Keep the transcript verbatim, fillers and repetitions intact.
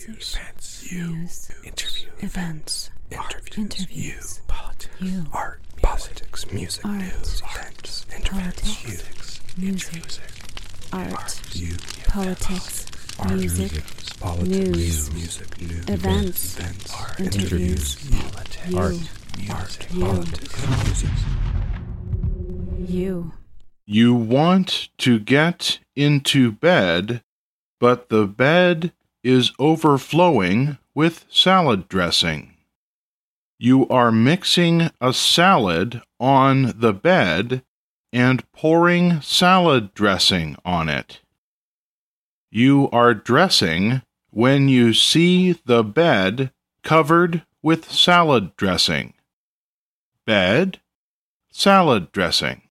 Interviews. Events. You. News. Interviews. Events. Interviews. Interviews. You. Politics. You. Art. Music. Politics. Music. Art. News. Events. Politics. Interviews. Music. Music. Art. You. Politics. Art. Music. Politics. News. Music. News. Events. Events. Art. Interviews. Politics. You. Art. Music. You. Politics. Music. You. You want to get into bed, but the bed is overflowing with salad dressing. You are mixing a salad on the bed and pouring salad dressing on it. You are dressing when you see the bed covered with salad dressing. Bed, salad dressing.